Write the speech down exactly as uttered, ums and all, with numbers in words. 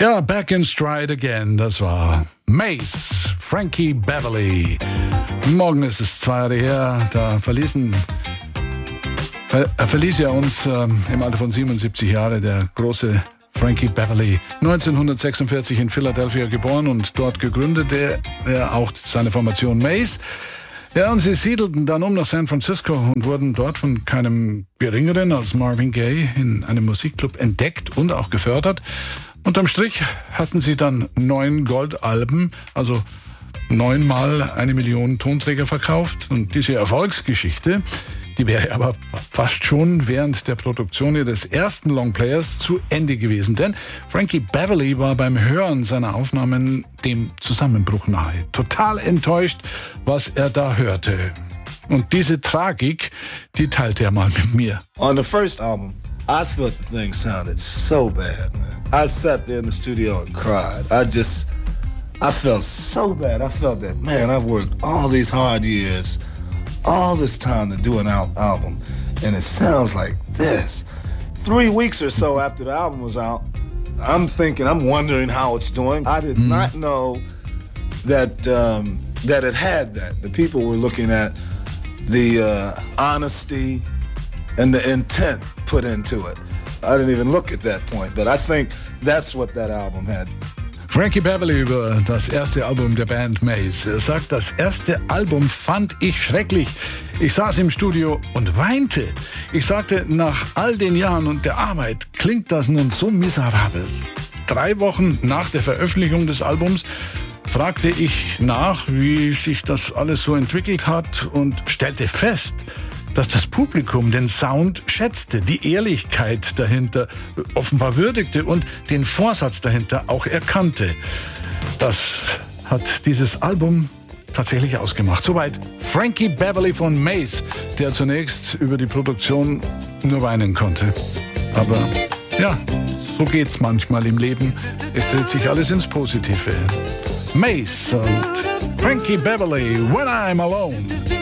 Ja, Back in Stride Again, das war Mace, Frankie Beverly. Morgen ist es zwei Jahre her, da verließen, ver, verließ er uns äh, im Alter von siebenundsiebzig Jahren, der große Frankie Beverly. neunzehnhundertsechsundvierzig in Philadelphia geboren und dort gegründete er auch seine Formation Mace. Ja, und sie siedelten dann um nach San Francisco und wurden dort von keinem Geringeren als Marvin Gaye in einem Musikclub entdeckt und auch gefördert. Unterm Strich hatten sie dann neun Goldalben, also neunmal eine Million Tonträger verkauft. Und diese Erfolgsgeschichte, die wäre aber fast schon während der Produktion ihres ersten Longplayers zu Ende gewesen. Denn Frankie Beverly war beim Hören seiner Aufnahmen dem Zusammenbruch nahe. Total enttäuscht, was er da hörte. Und diese Tragik, die teilte er mal mit mir. On the first album, I thought the thing sounded so bad, man. I sat there in the studio and cried. I just, I felt so bad. I felt that, man, I've worked all these hard years, all this time to do an al- album, and it sounds like this. Three weeks or so after the album was out, I'm thinking, I'm wondering how it's doing. I did mm. not know that um, that it had that. The people were looking at the uh, honesty and the intent put into it. I didn't even look at that point, but I think that's what that album had. Frankie Beverly über das erste Album der Band Mace. Er sagt, das erste Album fand ich schrecklich. Ich saß im Studio und weinte. Ich sagte, nach all den Jahren und der Arbeit klingt das nun so miserabel. Drei Wochen nach der Veröffentlichung des Albums fragte ich nach, wie sich das alles so entwickelt hat und stellte fest, dass das Publikum den Sound schätzte, die Ehrlichkeit dahinter offenbar würdigte und den Vorsatz dahinter auch erkannte. Das hat dieses Album tatsächlich ausgemacht. Soweit Frankie Beverly von Mace, der zunächst über die Produktion nur weinen konnte. Aber ja, so geht's manchmal im Leben. Es dreht sich alles ins Positive. Mace und Frankie Beverly, When I'm Alone.